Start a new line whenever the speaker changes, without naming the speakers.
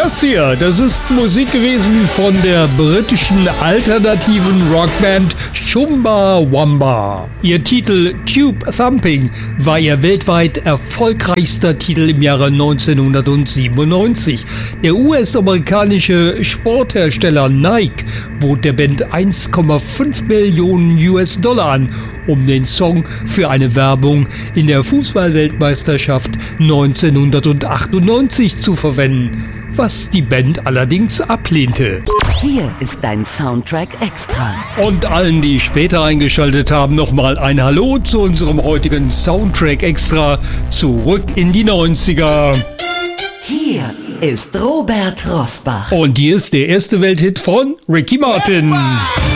Das hier, das ist Musik gewesen von der britischen alternativen Rockband Chumbawamba. Ihr Titel Tube Thumping war ihr weltweit erfolgreichster Titel im Jahre 1997. Der US-amerikanische Sporthersteller Nike bot der Band 1,5 Millionen US-Dollar an, um den Song für eine Werbung in der Fußball-Weltmeisterschaft 1998 zu verwenden, was die Band allerdings ablehnte.
Hier ist dein Soundtrack Extra.
Und allen, die später eingeschaltet haben, nochmal ein Hallo zu unserem heutigen Soundtrack Extra zurück in die 90er.
Hier ist Robert Rosbach.
Und hier ist der erste Welthit von Ricky Martin.